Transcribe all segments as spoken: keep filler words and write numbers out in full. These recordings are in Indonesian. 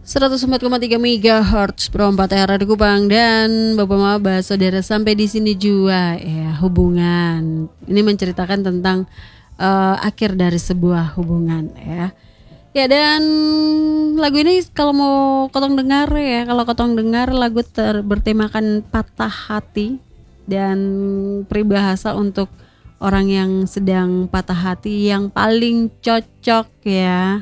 seratus empat koma tiga megahertz Pro empat R di Kupang. Dan Bapak Maba Saudara, sampai di sini juga ya hubungan. Ini menceritakan tentang uh, akhir dari sebuah hubungan ya. Ya, dan lagu ini kalau mau kotong dengar ya, kalau kotong dengar lagu ter- bertemakan patah hati dan peribahasa untuk orang yang sedang patah hati yang paling cocok ya.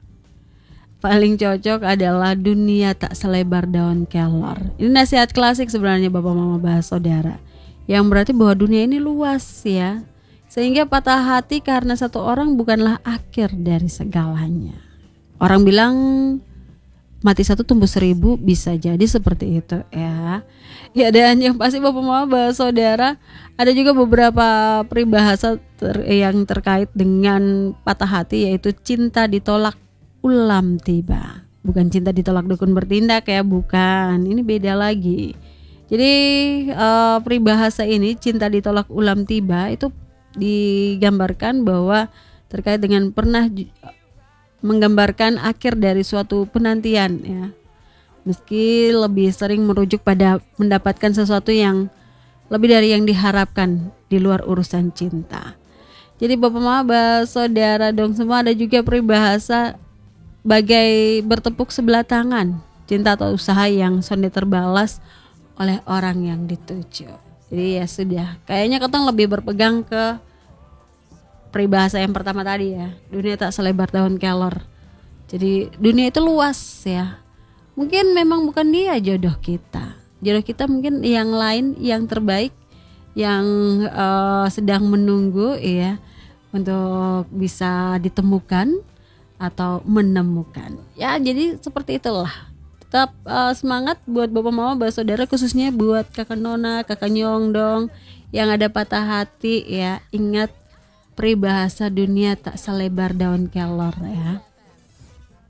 Paling cocok adalah dunia tak selebar daun kelor. Ini nasihat klasik sebenarnya Bapak Mama Bahas Saudara, yang berarti bahwa dunia ini luas ya, sehingga patah hati karena satu orang bukanlah akhir dari segalanya. Orang bilang mati satu tumbuh seribu, bisa jadi seperti itu ya. Ya, dan yang pasti Bapak Mama Bahas Saudara, ada juga beberapa peribahasa ter- yang terkait dengan patah hati, yaitu cinta ditolak ulam tiba. Bukan cinta ditolak dukun bertindak ya, bukan. Ini beda lagi. Jadi uh, peribahasa ini, cinta ditolak ulam tiba, itu digambarkan bahwa terkait dengan pernah ju- menggambarkan akhir dari suatu penantian ya. Meski lebih sering merujuk pada mendapatkan sesuatu yang lebih dari yang diharapkan di luar urusan cinta. Jadi Bapak Maba Saudara dong semua, ada juga peribahasa bagai bertepuk sebelah tangan, cinta atau usaha yang sonde terbalas oleh orang yang dituju. Jadi ya sudah, kayaknya ketong lebih berpegang ke peribahasa yang pertama tadi ya, dunia tak selebar daun kelor. Jadi dunia itu luas ya. Mungkin memang bukan dia jodoh kita, jodoh kita mungkin yang lain, yang terbaik, yang uh, sedang menunggu ya untuk bisa ditemukan atau menemukan ya. Jadi seperti itulah. Tetap uh, semangat buat Bapak Mama Bahas Saudara, khususnya buat Kakak Nona, Kakak Nyong dong yang ada patah hati ya. Ingat peribahasa dunia tak selebar daun kelor ya.